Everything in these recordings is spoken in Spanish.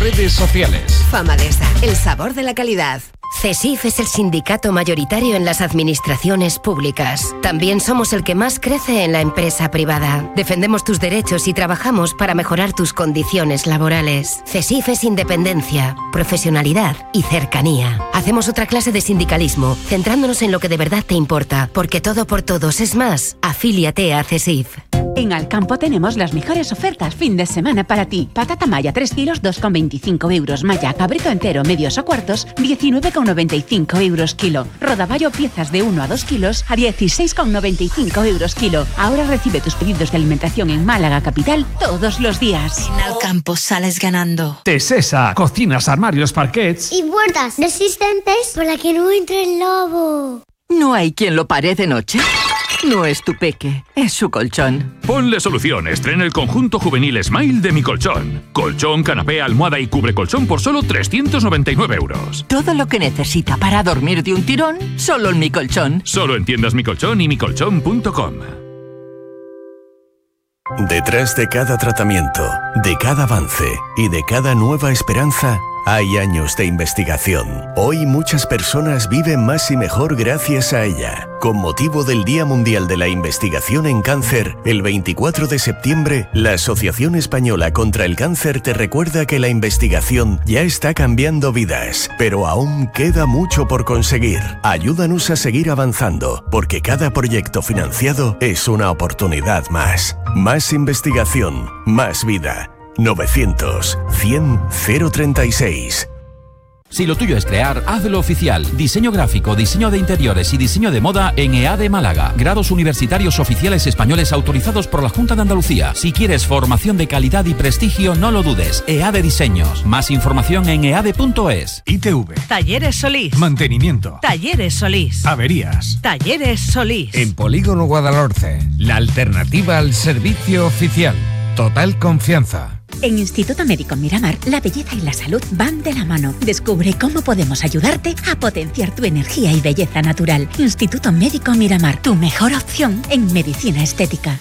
redes sociales. Famadesa, el sabor de la calidad. CESIF es el sindicato mayoritario en las administraciones públicas. También somos el que más crece en la empresa privada. Defendemos tus derechos y trabajamos para mejorar tus condiciones laborales. CESIF es independencia, profesionalidad y cercanía. Hacemos otra clase de sindicalismo, centrándonos en lo que de verdad te importa, porque todo por todos es más. Afíliate a CESIF. En Alcampo tenemos las mejores ofertas fin de semana para ti. Patata maya 3 kilos, 2,25 euros. Maya cabrito entero, medios o cuartos, 19,95 euros kilo. Rodaballo piezas de 1 a 2 kilos a 16,95 euros kilo. Ahora recibe tus pedidos de alimentación en Málaga capital todos los días. En Alcampo sales ganando. Tesesa, cocinas, armarios, parquets y puertas resistentes para que no entre el lobo. ¿No hay quien lo pare de noche? No es tu peque, es su colchón. Ponle solución. Estrena el conjunto juvenil Smile de Mi Colchón. Colchón, canapé, almohada y cubre colchón por solo 399 euros. Todo lo que necesita para dormir de un tirón, solo en Mi Colchón. Solo en tiendas Mi Colchón y micolchón.com. Detrás de cada tratamiento, de cada avance y de cada nueva esperanza, hay años de investigación. Hoy muchas personas viven más y mejor gracias a ella. Con motivo del Día Mundial de la Investigación en Cáncer, el 24 de septiembre, la Asociación Española contra el Cáncer te recuerda que la investigación ya está cambiando vidas, pero aún queda mucho por conseguir. Ayúdanos a seguir avanzando, porque cada proyecto financiado es una oportunidad más. Más investigación, más vida. 900-100-036. Si lo tuyo es crear, hazlo oficial. Diseño gráfico, diseño de interiores y diseño de moda en EADE Málaga. Grados universitarios oficiales españoles autorizados por la Junta de Andalucía. Si quieres formación de calidad y prestigio, no lo dudes. EADE Diseños. Más información en eade.es. ITV. Talleres Solís. Mantenimiento. Talleres Solís. Averías. Talleres Solís. En Polígono Guadalhorce. La alternativa al servicio oficial. Total confianza. En Instituto Médico Miramar, la belleza y la salud van de la mano. Descubre cómo podemos ayudarte a potenciar tu energía y belleza natural. Instituto Médico Miramar, tu mejor opción en medicina estética.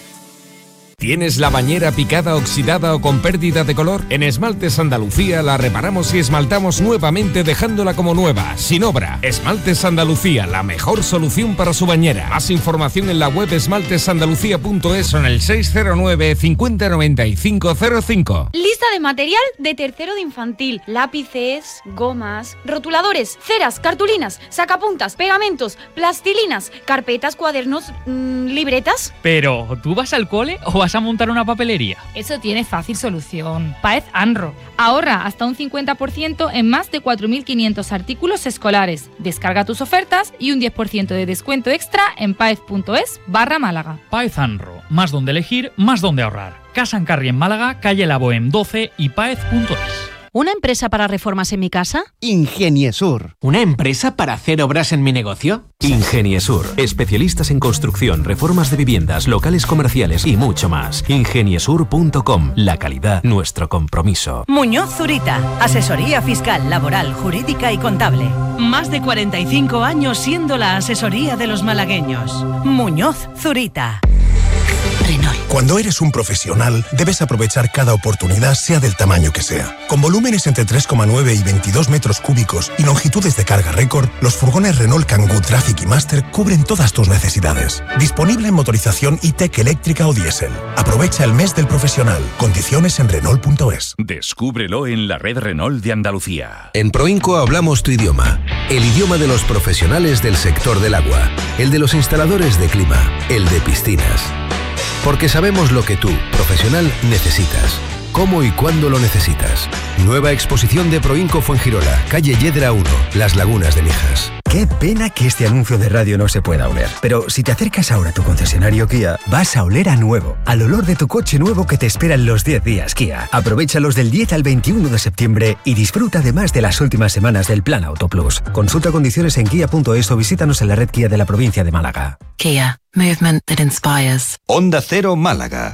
¿Tienes la bañera picada, oxidada o con pérdida de color? En Esmaltes Andalucía la reparamos y esmaltamos nuevamente dejándola como nueva, sin obra. Esmaltes Andalucía, la mejor solución para su bañera. Más información en la web esmaltesandalucía.es o en el 609 50 95 05. Lista de material de tercero de infantil. Lápices, gomas, rotuladores, ceras, cartulinas, sacapuntas, pegamentos, plastilinas, carpetas, cuadernos, libretas. Pero, ¿tú vas al cole o vas a montar una papelería? Eso tiene fácil solución. Paez Anro. Ahorra hasta un 50% en más de 4.500 artículos escolares. Descarga tus ofertas y un 10% de descuento extra en paez.es/Málaga. Paez Anro. Más donde elegir, más donde ahorrar. Casa en Carri en Málaga, calle La Bohem 12 y paez.es. ¿Una empresa para reformas en mi casa? Ingeniesur. ¿Una empresa para hacer obras en mi negocio? Ingeniesur. Especialistas en construcción, reformas de viviendas, locales comerciales y mucho más. Ingeniesur.com. La calidad, nuestro compromiso. Muñoz Zurita. Asesoría fiscal, laboral, jurídica y contable. Más de 45 años siendo la asesoría de los malagueños. Muñoz Zurita. Renault. Cuando eres un profesional, debes aprovechar cada oportunidad, sea del tamaño que sea. Con volúmenes entre 3,9 y 22 metros cúbicos y longitudes de carga récord, los furgones Renault Kangoo Traffic y Master cubren todas tus necesidades. Disponible en motorización e-Tech eléctrica o diésel. Aprovecha el mes del profesional. Condiciones en Renault.es. Descúbrelo en la red Renault de Andalucía. En Proinco hablamos tu idioma. El idioma de los profesionales del sector del agua. El de los instaladores de clima. El de piscinas. Porque sabemos lo que tú, profesional, necesitas. Cómo y cuándo lo necesitas. Nueva exposición de Proinco Fuengirola, calle Yedra 1, Las Lagunas de Mijas. Qué pena que este anuncio de radio no se pueda oler. Pero si te acercas ahora a tu concesionario Kia, vas a oler a nuevo. Al olor de tu coche nuevo que te espera en los 10 días Kia. Aprovéchalos del 10 al 21 de septiembre y disfruta además de las últimas semanas del Plan Auto Plus. Consulta condiciones en kia.es o visítanos en la red Kia de la provincia de Málaga. Kia. Movement that inspires. Onda Cero Málaga,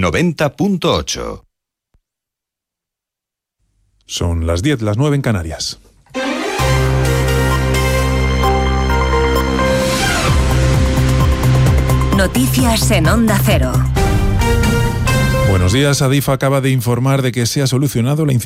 90.8. Son las 10, las 9 en Canarias. Noticias en Onda Cero. Buenos días. Adif acaba de informar de que se ha solucionado la